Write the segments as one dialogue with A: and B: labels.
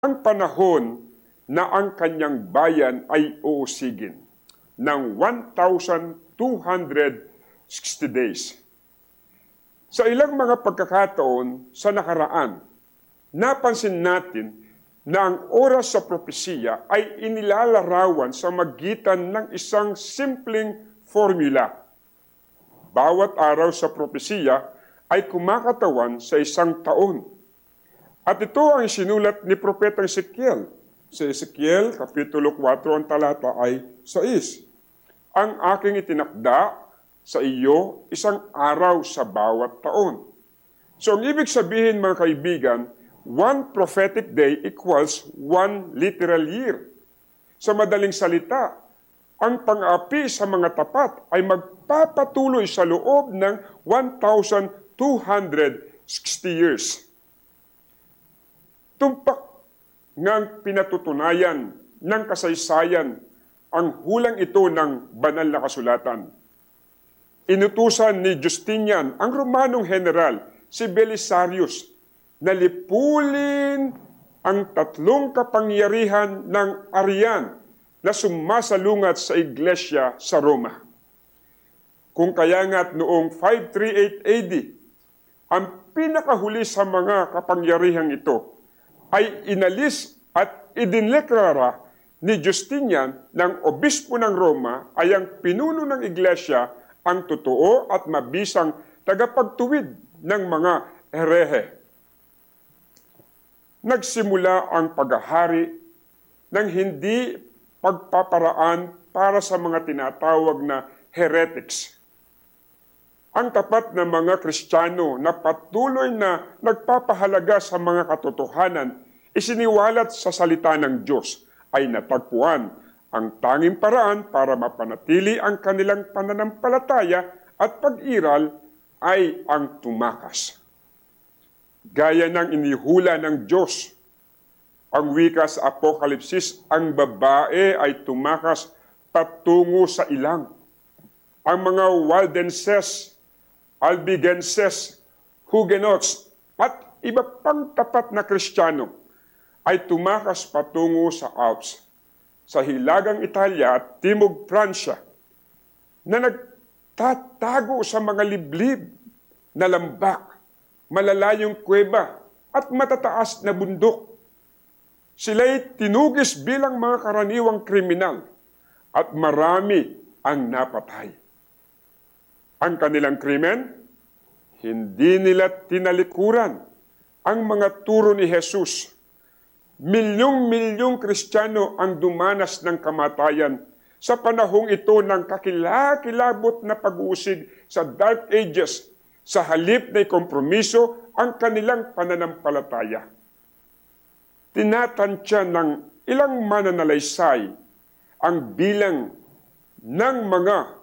A: ang panahon na ang kanyang bayan ay uusigin ng 1,260 days. Sa ilang mga pagkakataon sa nakaraan, napansin natin na ang oras sa propesiya ay inilalarawan sa magitan ng isang simpleng formula. Bawat araw sa propesiya ay kumakatawan sa isang taon. At ito ang sinulat ni Propetang Ezekiel. Sa Ezekiel, Kapitulo 4, ang talata ay 6. Ang aking itinakda sa iyo, isang araw sa bawat taon. So ang ibig sabihin mga kaibigan, one prophetic day equals one literal year. Sa madaling salita, ang pang-api sa mga tapat ay magpapatuloy sa loob ng 1,260 years. Tumpak ngang pinatutunayan ng kasaysayan ang hulang ito ng banal na kasulatan. Inutusan ni Justinian ang Romanong general, si Belisarius, na lipulin ang tatlong kapangyarihan ng Arian na sumasalungat sa iglesia sa Roma. Kung kaya nga't noong 538 AD, ang pinakahuli sa mga kapangyarihang ito ay inalis at idineklara ni Justinian ng obispo ng Roma ay ang pinuno ng iglesia ang totoo at mabisang tagapagtuwid ng mga herehe. Nagsimula ang paghahari ng hindi pagpaparaan para sa mga tinatawag na heretics. Ang tapat na mga Kristiyano na patuloy na nagpapahalaga sa mga katotohanan isiniwalat sa salita ng Diyos ay natagpuan ang tanging paraan para mapanatili ang kanilang pananampalataya at pag-iral ay ang tumakas. Gaya ng inihula ng Diyos, ang wika sa Apokalipsis, ang babae ay tumakas patungo sa ilang. Ang mga Waldenses, Albigenses, Huguenots, at iba pang tapat na Kristiyano ay tumakas patungo sa Alps, sa hilagang Italia at Timog Pransya, na nagtatago sa mga liblib na lambak, malalayong kuweba at matataas na bundok. Sila'y tinugis bilang mga karaniwang kriminal at marami ang napatay. Ang kanilang krimen, hindi nila tinalikuran ang mga turo ni Jesus. Milyong-milyong Kristiyano ang dumanas ng kamatayan sa panahong ito ng kakilakilabot na pag-uusig sa Dark Ages sa halip na kompromiso ang kanilang pananampalataya. Tinatantya ng ilang mananalaysay ang bilang ng mga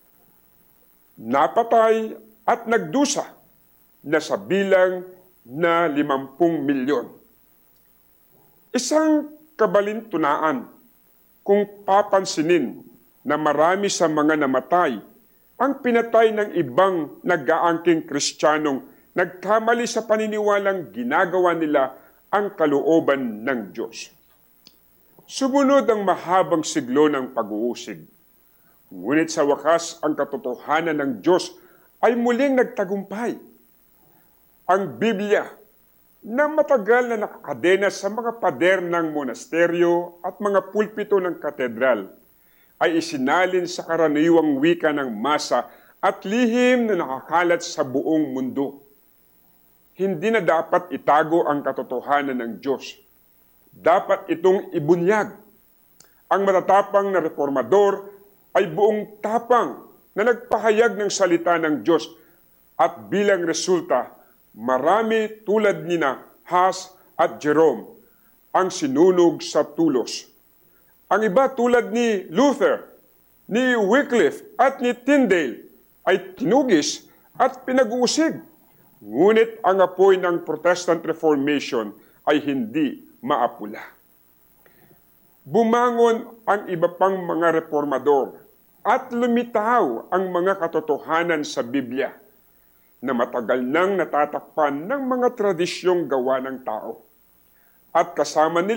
A: napatay at nagdusa na sa bilang na 50 milyon. Isang kabalintunaan kung papansinin na marami sa mga namatay ang pinatay ng ibang nag-aangking Kristiyanong nagkamali sa paniniwalang ginagawa nila ang kalooban ng Diyos. Sumunod ang mahabang siglo ng pag-uusig. Ngunit sa wakas, ang katotohanan ng Diyos ay muling nagtagumpay. Ang Biblia, na matagal na nakakadena sa mga pader ng monasteryo at mga pulpito ng katedral, ay isinalin sa karaniwang wika ng masa at lihim na nakakalat sa buong mundo. Hindi na dapat itago ang katotohanan ng Diyos. Dapat itong ibunyag. Ang matatapang na reformador ay buong tapang na nagpahayag ng salita ng Diyos at bilang resulta, marami tulad nina Huss at Jerome ang sinunog sa tulos. Ang iba tulad ni Luther, ni Wycliffe at ni Tyndale ay tinugis at pinag-uusig. Ngunit ang apoy ng Protestant Reformation ay hindi maapula. Bumangon ang iba pang mga reformador at lumitaw ang mga katotohanan sa Biblia na matagal nang natatakpan ng mga tradisyong gawa ng tao. at kasama nila